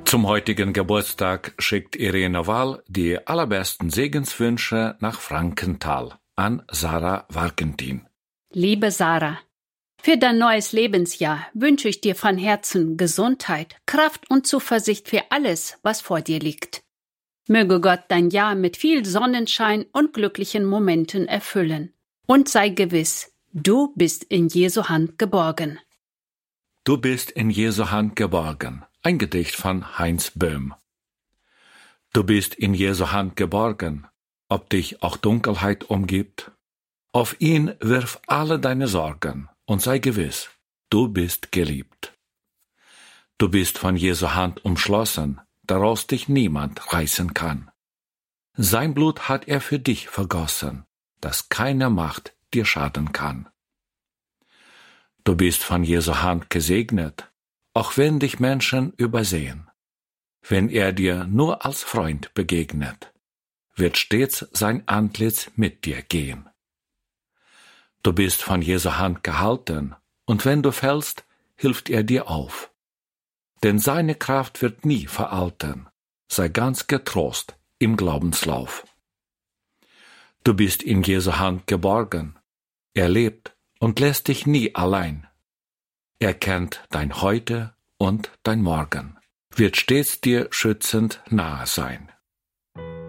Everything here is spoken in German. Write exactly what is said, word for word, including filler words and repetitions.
Zum heutigen Geburtstag schickt Irene Wall die allerbesten Segenswünsche nach Frankenthal an Sarah Warkentin. Liebe Sarah, für dein neues Lebensjahr wünsche ich dir von Herzen Gesundheit, Kraft und Zuversicht für alles, was vor dir liegt. Möge Gott dein Jahr mit viel Sonnenschein und glücklichen Momenten erfüllen. Und sei gewiss, du bist in Jesu Hand geborgen. Du bist in Jesu Hand geborgen. Ein Gedicht von Heinz Böhm. Du bist in Jesu Hand geborgen, ob dich auch Dunkelheit umgibt. Auf ihn wirf alle deine Sorgen und sei gewiss, du bist geliebt. Du bist von Jesu Hand umschlossen, daraus dich niemand reißen kann. Sein Blut hat er für dich vergossen, dass keine Macht dir schaden kann. Du bist von Jesu Hand gesegnet, auch wenn dich Menschen übersehen. Wenn er dir nur als Freund begegnet, wird stets sein Antlitz mit dir gehen. Du bist von Jesu Hand gehalten, und wenn du fällst, hilft er dir auf. Denn seine Kraft wird nie veralten, sei ganz getrost im Glaubenslauf. Du bist in Jesu Hand geborgen, er lebt und lässt dich nie allein. Er kennt dein Heute und dein Morgen, wird stets dir schützend nahe sein.